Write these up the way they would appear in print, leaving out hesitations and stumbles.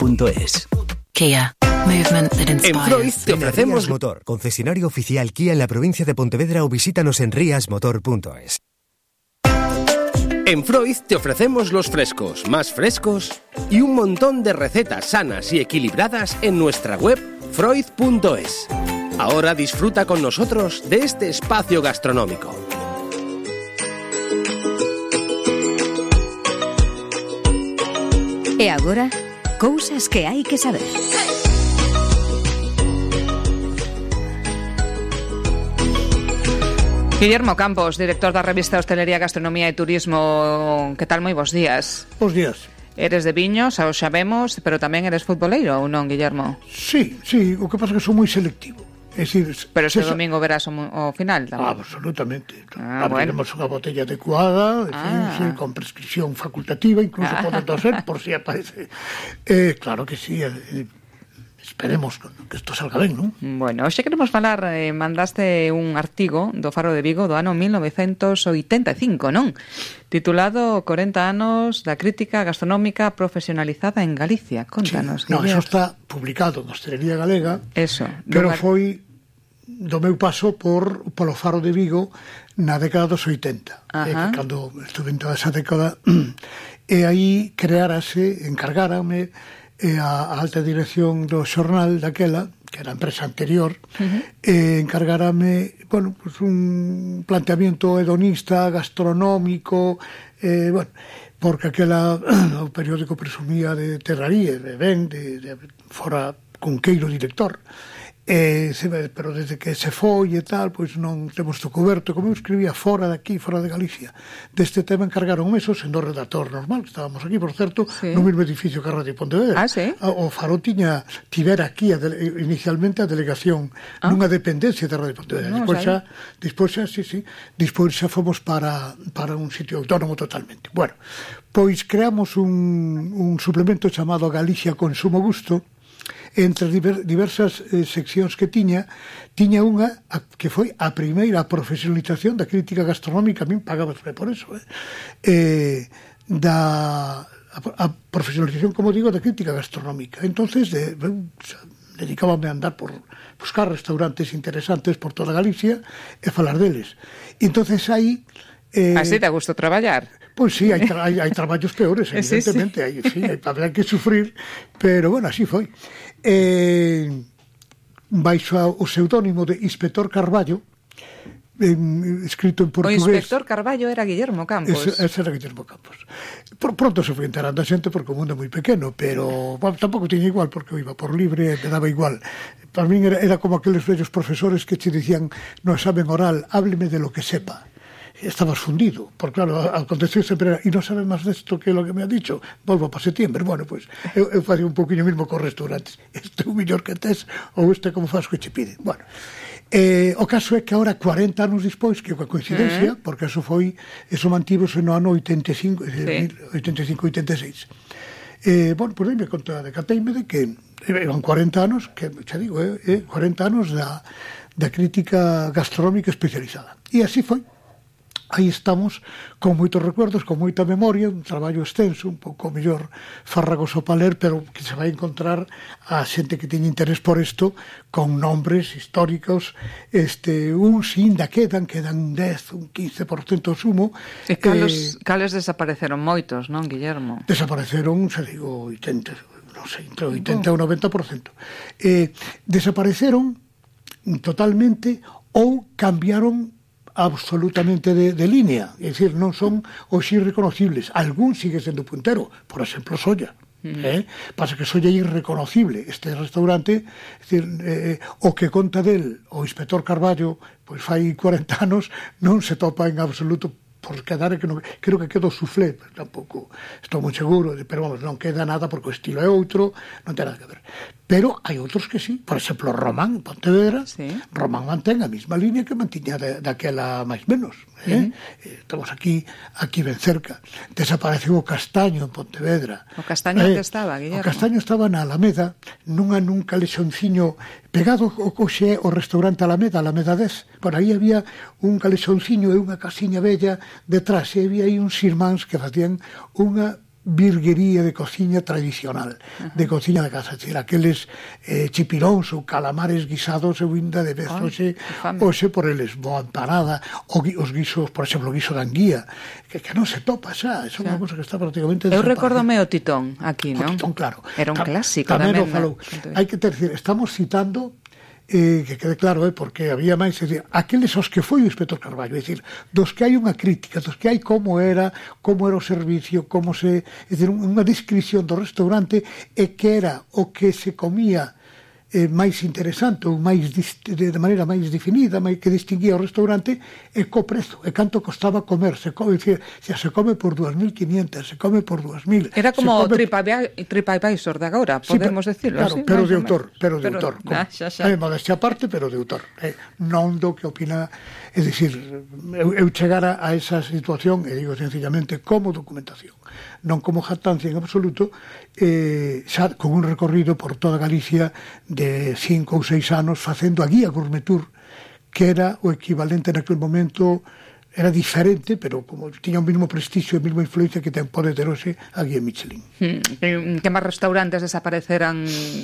Freud.es. Kia. Movement that inspires. En Freud te ofrecemos Rías Motor, concesionario oficial Kia en la provincia de Pontevedra, o visítanos en riasmotor.es. En Freud te ofrecemos los frescos más frescos y un montón de recetas sanas y equilibradas en nuestra web Freud.es. Ahora disfruta con nosotros de este espacio gastronómico. E agora, cousas que hai que saber. Guillermo Campos, director da revista Hostelería, Gastronomía e Turismo. Que tal? Moi bons días. Bos días. Eres de viños, xa o sabemos, pero tamén eres futboleiro, ou non, Guillermo? Sí, o que pasa é que son moi selectivo. É dicir, pero este domingo verás o final tamén. Absolutamente. Abriremos unha botella adecuada, con prescripción facultativa, incluso pode toser por si aparece. Claro que sí, esperemos que isto salga ben, non? Bueno, hoxe queremos falar, mandaste un artigo do Faro de Vigo do ano 1985, non? Titulado 40 anos da crítica gastronómica profesionalizada en Galicia. Contanos. Sí, no, eso está publicado na Hostelería Galega. Eso. Pero foi do meu paso polo Faro de Vigo na década dos 80. Cando estuve en toda esa década, e aí encargárame a alta dirección do xornal daquela, que era a empresa anterior, encargárame, un planteamiento hedonista, gastronómico, porque aquela o periódico presumía de terraría, de ben, de fora Cunqueiro director. Pero desde que se foi e tal, pois non temos to coberto. Como eu escribía fora de aquí, fora de Galicia, deste tema encargaron eso, sendo redactor normal, que estábamos aquí, por certo, no mesmo edificio que a Radio Pontevedra. O Faro tivera aquí inicialmente a delegación nunha dependencia da Radio Pontevedra. Despois xa fomos para un sitio autónomo totalmente. Bueno, pois creamos un suplemento chamado Galicia Consumo Gusto. Entre diversas seccións que tiña unha que foi a primeira profesionalización da crítica gastronómica. A min pagaba por eso, a profesionalización, como digo, da crítica gastronómica. Entonces dedicábame a andar por buscar restaurantes interesantes por toda Galicia e falar deles. Entonces aí así te gusta traballar? Pois sí, hai traballos peores, evidentemente, habrá que sufrir, pero bueno, así foi. Baixo o pseudónimo de Inspector Carballo, escrito en portugués. O Inspector Carballo era Guillermo Campos. Ese era Guillermo Campos. Pronto se foi enterando a xente porque o mundo é moi pequeno, pero tampouco tiña igual, porque eu iba por libre e me daba igual. Para min era como aqueles vellos profesores que te dicían no examen oral, hábleme de lo que sepa. Estabas fundido, porque claro, a contestación sempre era, e non sabe máis desto que lo que me ha dicho, volvo para septiembre. Bueno, pois, eu facía un poquinho mesmo con restaurantes, este é o mellor que tes, ou este como faz que che pide. Bueno, o caso é que agora, 40 anos despois, que é unha coincidencia, porque eso mantívose no ano 85, 85-86. Pois aí me conta, decateime de que eran 40 anos, que xa digo, 40 anos da crítica gastronómica especializada. E así foi. Aí estamos con moitos recuerdos, con moita memoria, un traballo extenso, un pouco mellor farragoso para ler, pero que se vai encontrar a xente que teña interés por isto, con nombres históricos, uns ainda quedan 10, un 15% sumo. E cales desapareceron moitos, non, Guillermo? Desapareceron, xa digo, 80, non sei, entre 80 e 90%. Desapareceron totalmente ou cambiaron absolutamente de línea, é dicir, non son hoxe irreconocibles. Algún sigue sendo puntero, por exemplo, Solla. Pasa que Solla é irreconocible. Este restaurante, é dicir, o que conta del o Inspector Carballo, pois fai 40 anos, non se topa en absoluto por quedar, que non, creo que quedou soufflé, tampouco estou moi seguro, pero vamos, non queda nada porque o estilo é outro, non ten nada que ver. Pero hai outros que sí, por exemplo, Román, en Pontevedra, Román mantén a mesma línea que mantiña daquela máis menos. Estamos aquí ben cerca. Desapareceu o Castaño en Pontevedra. O Castaño onde estaba, Guillermo? O Castaño estaba na Alameda, nun calexonciño pegado ao coxe o restaurante Alameda 10. Por aí había un calexonciño e unha casiña bella detrás, e había aí uns irmáns que facían unha virguería de cociña tradicional, de cociña de casa, decir, aqueles chipiróns ou calamares guisados eu ainda de vez hoxe por eles, boa empanada, os guisos, por exemplo, o guiso de anguía, que non se topa xa, é unha cosa que está prácticamente eu recórdome o titón aquí, non? O titón, claro. Era un clásico tamén. Tamén O falou. Hai que decir, estamos citando que quede claro, porque había máis, é dicir, aqueles aos que foi o inspector Carballo, é dicir, dos que hai unha crítica, dos que hai como era o servicio, como se, é dicir, unha descripción do restaurante e que era o que se comía máis interesante ou máis de maneira máis definida, que distinguía o restaurante e co prezo, e canto costaba comer, se come por 2.500, se come por 2.000. Era como TripAdvisor de agora, podemos decirlo. Claro, ¿sí? pero de autor, modestia aparte, pero de autor. Non do que opina, é dicir, eu chegara a esa situación, e digo sencillamente como documentación, non como jactancia en absoluto, xa con un recorrido por toda Galicia de 5 ou 6 anos facendo a guía Gourmet Tour, que era o equivalente naquele momento, era diferente, pero como tiña o mesmo prestigio e a mesma influencia que pode ter hoxe a guía Michelin. Que máis restaurantes desapareceran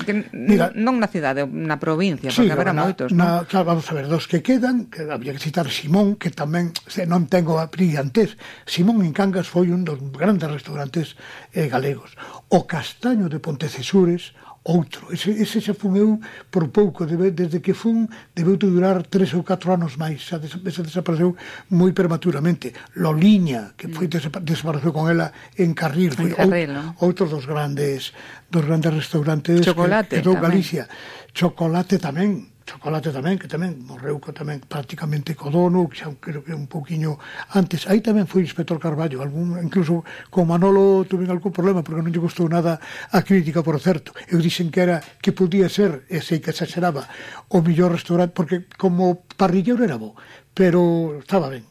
non na cidade, na provincia, porque haberá moitos, non? Claro, vamos a ver, dos que quedan, que había que citar Simón, que tamén non tengo a brillantez. Simón en Cangas foi un dos grandes restaurantes galegos. O Castaño de Pontecesures, outro. Ese xa fun eu por pouco, desde que fun debeu durar 3 ou 4 anos máis, xa desapareceu moi prematuramente. Loliña, que foi desapareceu con ela en Carril, foi outro dos grandes restaurantes Chocolate do Galicia. Chocolate tamén, que tamén morreu prácticamente co dono, que xa creo que un pouquiño antes. Aí tamén foi inspector Carballo, incluso con Manolo tuve algún problema porque non lle gustou nada a crítica, por certo. Eu dixen que podía ser, e sei que exageraba, o mellor restaurante, porque como parrillero era bo, pero estaba ben.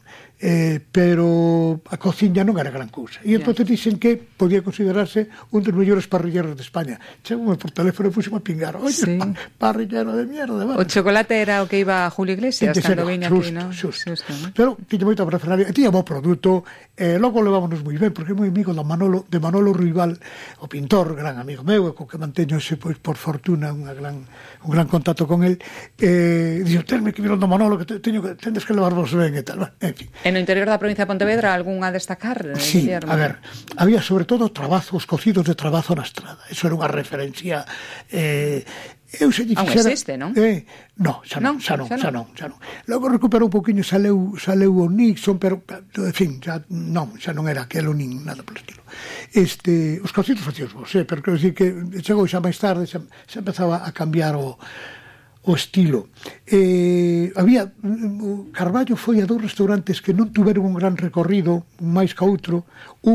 Pero a cociña non era gran cousa, e entón dixen que podía considerarse un dos mellores parrilleros de España. Chegoume por teléfono e puxeme a pingar, oye, parrillero de mierda, vale. O chocolate era o que iba a Julio Iglesias cando viña aquí, non? Xusto. Pero tiña moita parafernalia, e tiña bo produto, logo levámonos moi ben, porque é moi amigo de Manolo Ruibal, o pintor, gran amigo meu, e co que manteño pois por fortuna un gran contacto con el. Dixo, tenme que vir do Manolo, que tendes que levarvos ben e tal, en fin. En o interior da provincia de Pontevedra, algún a destacar? Sí, a ver, había sobre todo os cocidos de trabazo na estrada. Eso era unha referencia. Aún existe, non? No, xa non. Logo recuperou un poquinho, saleu o Nixon, pero, en fin, xa non era aquel o nin nada polo estilo. Os cocidos facíos vos, pero quero dicir que chegou xa máis tarde, xa empezaba a cambiar o estilo. Carballo foi a 2 restaurantes que non tuveron un gran recorrido, un máis ca outro.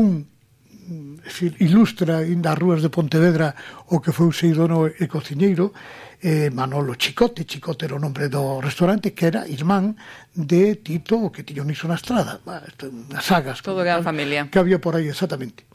Ilustra ainda as rúas de Pontevedra o que foi o seu dono e cociñeiro, Manolo Chicote era o nombre do restaurante, que era irmán de Tito, o que tiño niso na estrada, as sagas todo que era familia que había por aí, exactamente.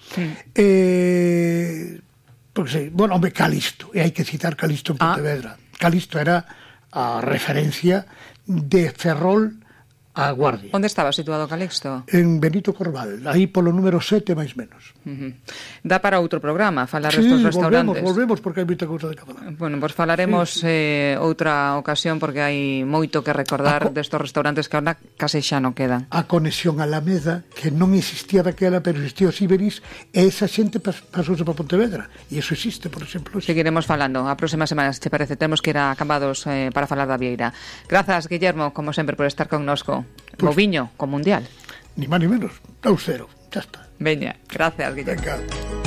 Calisto, e hai que citar Calisto en Pontevedra. Calisto era a referencia de Ferrol a Guardia. Onde estaba situado Calixto? En Benito Corval, aí polo número 7 máis menos. Dá para outro programa falar destos restaurantes. Volvemos porque hai moita cousa de que falar. Bueno, pois falaremos outra ocasión porque hai moito que recordar destos restaurantes que ahora case xa non quedan. A conexión Alameda, que non existía daquela, pero existía os Iberis, e esa xente pasouse para Pontevedra, e eso existe, por exemplo. Seguiremos falando a próxima semana, se te parece. Temos que ir a Cambados para falar da Vieira. Grazas, Guillermo, como sempre, por estar connosco. O viño co Mundial. Ni máis ni menos, 2-0, xa está. Veña, gracias, Guillermo. Venga.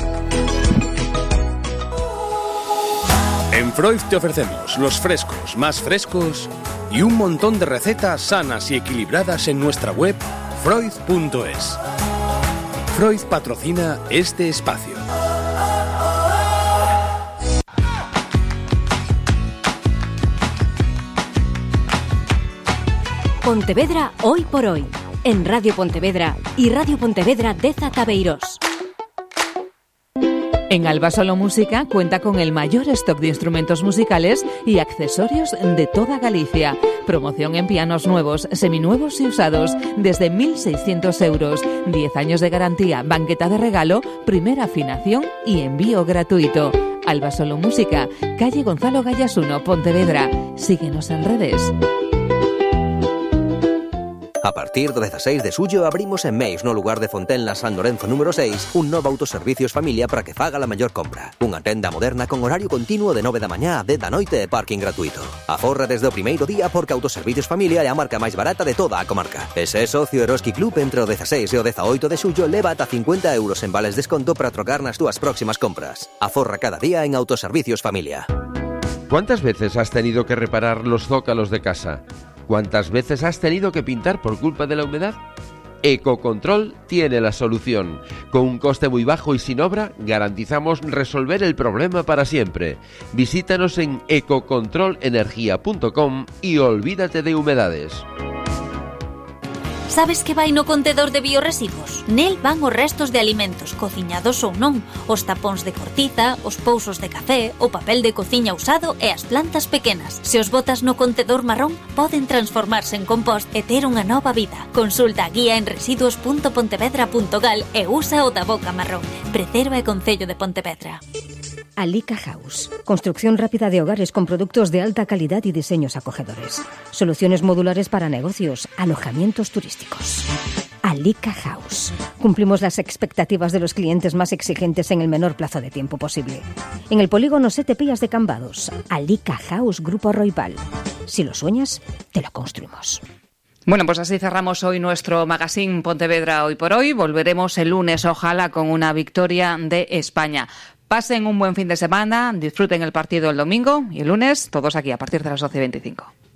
En Freud te ofrecemos los frescos más frescos y un montón de recetas sanas y equilibradas en nuestra web freud.es. Freud patrocina este espacio. Pontevedra hoy por hoy, en Radio Pontevedra y Radio Pontevedra de Zatabeirós. En Alba Solo Música cuenta con el mayor stock de instrumentos musicales y accesorios de toda Galicia. Promoción en pianos nuevos, seminuevos y usados desde 1.600 euros. 10 años de garantía, banqueta de regalo, primera afinación y envío gratuito. Alba Solo Música, calle Gonzalo Gallas 1, Pontevedra. Síguenos en redes. A partir do 16 de xullo abrimos en Meis, no lugar de Fontenla San Lorenzo número 6, un novo autoservicios familia para que faga a maior compra. Unha tenda moderna con horario continuo de 9 da mañá a 10 da noite e parking gratuito. Aforra desde o primeiro día porque Autoservicios Familia é a marca máis barata de toda a comarca. E se é socio Eroski Club entre o 16 e o 18 de xullo leva ata 50 euros en vales desconto para trocar nas túas próximas compras. Aforra cada día en Autoservicios Familia. ¿Cuántas veces has tenido que reparar los zócalos de casa? ¿Cuántas veces has tenido que pintar por culpa de la humedad? Ecocontrol tiene la solución. Con un coste muy bajo y sin obra, garantizamos resolver el problema para siempre. Visítanos en ecocontrolenergia.com y olvídate de humedades. Sabes que vai no contedor de biorresivos? Nel van os restos de alimentos, cociñados ou non, os tapóns de cortiza, os pousos de café, o papel de cociña usado e as plantas pequenas. Se os botas no contedor marrón, poden transformarse en compost e ter unha nova vida. Consulta a guía en residuos.pontevedra.gal e usa o da boca marrón. Preserva e Concello de Pontevedra. Alica House. Construcción rápida de hogares con productos de alta calidad y diseños acogedores. Soluciones modulares para negocios, alojamientos turísticos. Alica House. Cumplimos las expectativas de los clientes más exigentes en el menor plazo de tiempo posible. En el polígono 7 Pillas de Cambados. Alica House Grupo Roipal. Si lo sueñas, te lo construimos. Bueno, pues así cerramos hoy nuestro magazine Pontevedra Hoy por Hoy. Volveremos el lunes, ojalá, con una victoria de España. Pasen un buen fin de semana, disfruten el partido el domingo y el lunes todos aquí a partir de las 12:25.